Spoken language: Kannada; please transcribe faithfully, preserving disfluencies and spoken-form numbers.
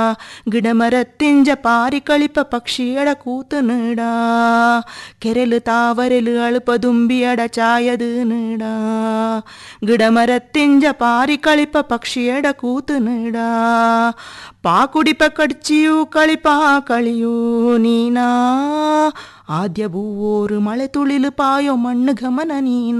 ಗಿಡಮರತ್ತಿಂಜ ಪಾರಿ ಕಳಿಪ ಪಕ್ಷಿಯಡ ಕೂತು ನೀಡ ಕೆರೆಲು ತಾವರೆಲು ಅಳುಪದುಂಬಿಯಡ ಚಾಯದು ನೀಡ ಗಿಡಮರತ್ತಿಂಜ ಪಾರಿ ಕಳಿಪ ಪಕ್ಷಿಯಡ ಕೂತು ನೀಡ ಪಾಕುಡಿಪ ಕಡ್ಚಿಯು ಕಳಿಪ ಕಳಿಯೂ ನೀನಾ ಆದ್ಯ ಬೂವೋರು ಮಳೆ ತುಳಿಲು ಪಾಯೋ ಮಣ್ಣು ಗಮನ ನೀನ